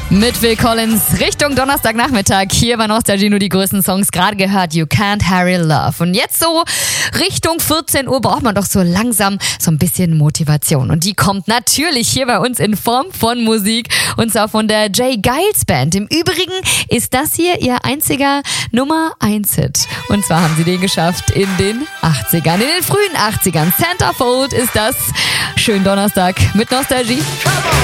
Mit Phil Collins Richtung Donnerstagnachmittag. Hier bei Nostalgie nur die größten Songs. Gerade gehört You Can't Hurry Love. Und jetzt so Richtung 14 Uhr braucht man doch so langsam so ein bisschen Motivation. Und die kommt natürlich hier bei uns in Form von Musik. Und zwar von der J. Geils Band. Im Übrigen ist das hier ihr einziger Nummer 1 Hit. Und zwar haben sie den geschafft in den 80ern. In den frühen 80ern. Centerfold ist das. Schönen Donnerstag mit Nostalgie.